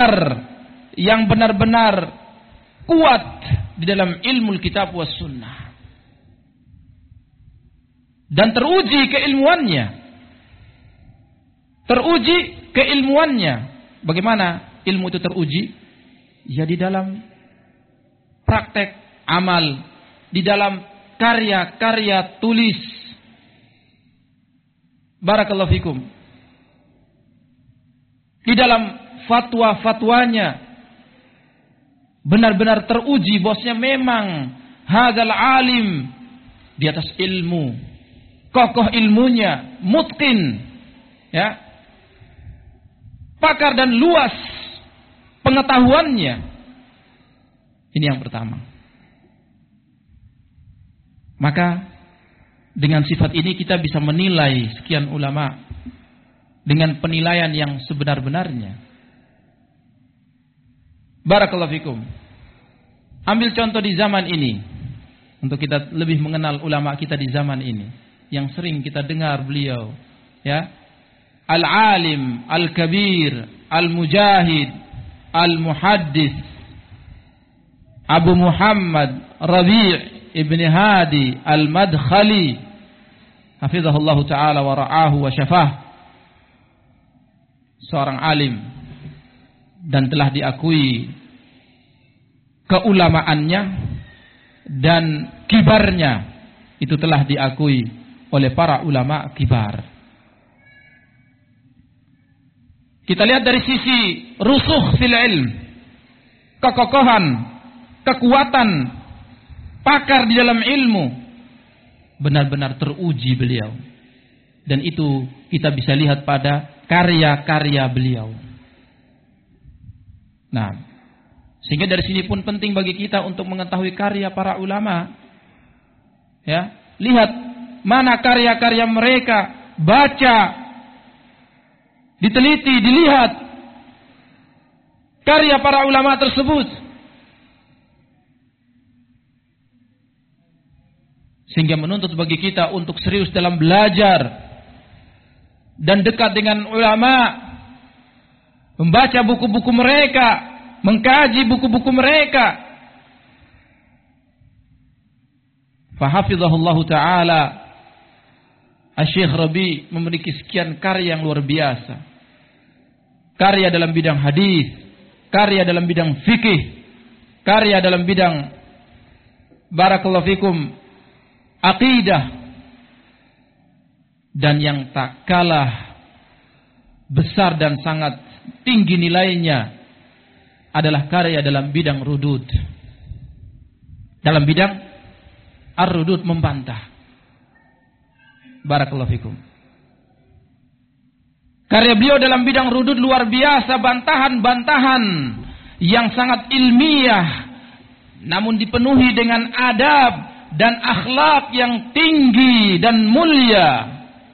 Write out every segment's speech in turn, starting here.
yang benar-benar kuat di dalam ilmu kitab was sunnah dan teruji keilmuannya. Bagaimana ilmu itu teruji? Ya di dalam praktek amal, di dalam karya-karya tulis. Barakallahu fikum. Di dalam fatwa-fatwanya benar-benar teruji bosnya memang hadzal alim di atas ilmu, kokoh ilmunya, mutqin, ya, pakar dan luas pengetahuannya. Ini yang pertama. Maka dengan sifat ini kita bisa menilai sekian ulama dengan penilaian yang sebenar-benarnya. Barakallahu fikum. Ambil contoh di zaman ini untuk kita lebih mengenal ulama kita di zaman ini yang sering kita dengar beliau, ya. Al-alim, al-kabir, al-mujahid, al-muhaddis Abu Muhammad Rabi' ibn Hadi al-Madkhali hafizahullah ta'ala wa ra'ahu wa syafah, seorang alim dan telah diakui keulamaannya dan kibarnya itu telah diakui oleh para ulama kibar. Kita lihat dari sisi rusukh fil ilm, kekokohan, kekuatan pakar di dalam ilmu, benar-benar teruji beliau. Dan itu kita bisa lihat pada karya-karya beliau. Nah, sehingga dari sini pun penting bagi kita untuk mengetahui karya para ulama. Ya, lihat mana karya-karya mereka, baca, diteliti, dilihat karya para ulama tersebut. Sehingga menuntut bagi kita untuk serius dalam belajar dan dekat dengan ulama, membaca buku-buku mereka, mengkaji buku-buku mereka. Fahafizahullahu ta'ala, Asy-Syaikh Rabi' memiliki sekian karya yang luar biasa. Karya dalam bidang hadis, karya dalam bidang fikih, karya dalam bidang barakallahu fikum aqidah, dan yang tak kalah besar dan sangat tinggi nilainya adalah karya dalam bidang rudud, dalam bidang ar-rudud, membantah. Barakallahu fikum. Karya beliau dalam bidang rudud luar biasa, bantahan-bantahan yang sangat ilmiah namun dipenuhi dengan adab dan akhlak yang tinggi dan mulia,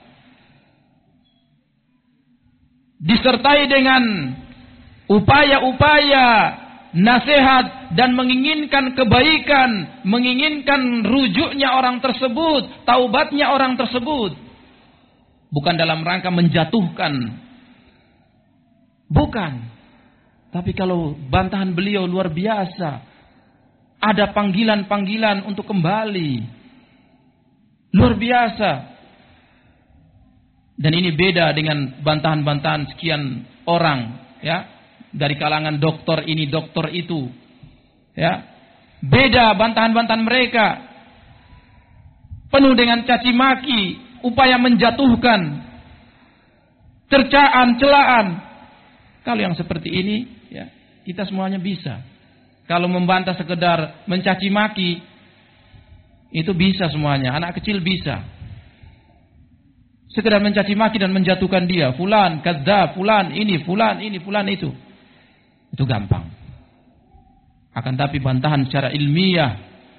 disertai dengan upaya-upaya nasihat dan menginginkan kebaikan, menginginkan rujuknya orang tersebut, taubatnya orang tersebut, bukan dalam rangka menjatuhkan, bukan. Tapi kalau bantahan beliau luar biasa, ada panggilan-panggilan untuk kembali, luar biasa. Dan ini beda dengan bantahan-bantahan sekian orang, ya, dari kalangan doktor ini, doktor itu, ya. Beda bantahan-bantahan mereka, penuh dengan caci maki, upaya menjatuhkan, cercaan, celaan. Kalau yang seperti ini, ya, kita semuanya bisa. Kalau membantah sekedar mencaci maki, itu bisa semuanya. Anak kecil bisa. Sekedar mencaci maki dan menjatuhkan dia, fulan kadzdzab, fulan ini, fulan itu. Itu gampang. Akan tapi bantahan secara ilmiah,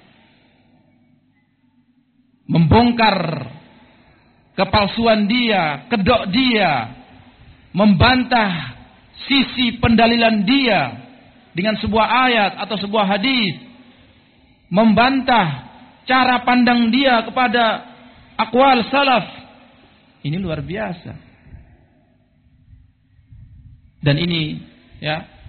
membongkar kepalsuan dia, kedok dia, membantah sisi pendalilan dia dengan sebuah ayat atau sebuah hadis, membantah cara pandang dia kepada aqwal salaf, ini luar biasa. Dan ini, ya,